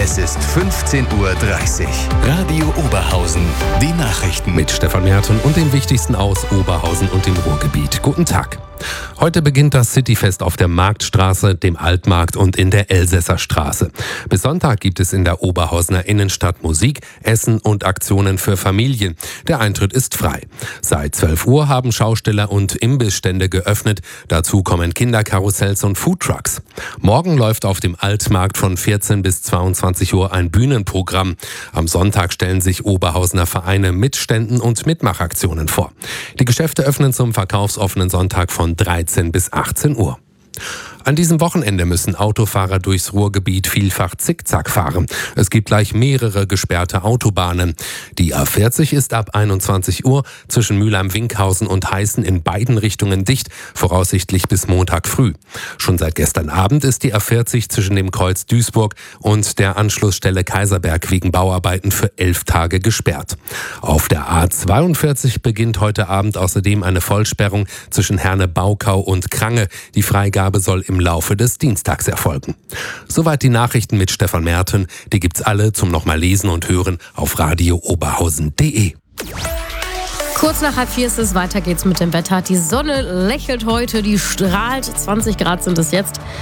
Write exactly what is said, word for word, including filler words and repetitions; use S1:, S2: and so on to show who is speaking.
S1: Es ist fünfzehn Uhr dreißig. Radio Oberhausen. Die Nachrichten.
S2: Mit Stefan Merten und dem Wichtigsten aus Oberhausen und dem Ruhrgebiet. Guten Tag. Heute beginnt das Cityfest auf der Marktstraße, dem Altmarkt und in der Elsässerstraße. Bis Sonntag gibt es in der Oberhausener Innenstadt Musik, Essen und Aktionen für Familien. Der Eintritt ist frei. Seit zwölf Uhr haben Schausteller und Imbissstände geöffnet. Dazu kommen Kinderkarussells und Foodtrucks. Morgen läuft auf dem Altmarkt von vierzehn bis zweiundzwanzig Uhr ein Bühnenprogramm. Am Sonntag stellen sich Oberhausener Vereine mit Ständen und Mitmachaktionen vor. Die Geschäfte öffnen zum verkaufsoffenen Sonntag von dreizehn bis achtzehn Uhr. An diesem Wochenende müssen Autofahrer durchs Ruhrgebiet vielfach zickzack fahren. Es gibt gleich mehrere gesperrte Autobahnen. Die A vierzig ist ab einundzwanzig Uhr zwischen Mülheim-Winkhausen und Heißen in beiden Richtungen dicht, voraussichtlich bis Montag früh. Schon seit gestern Abend ist die A vierzig zwischen dem Kreuz Duisburg und der Anschlussstelle Kaiserberg wegen Bauarbeiten für elf Tage gesperrt. Auf der A zweiundvierzig beginnt heute Abend außerdem eine Vollsperrung zwischen Herne-Baukau und Krange. Die Freigabe soll im Laufe des Dienstags erfolgen. Soweit die Nachrichten mit Stefan Merten. Die gibt's alle zum nochmal lesen und hören auf radio oberhausen punkt de.
S3: Kurz nach halb vier ist es, weiter geht's mit dem Wetter. Die Sonne lächelt heute, die strahlt, zwanzig Grad sind es jetzt.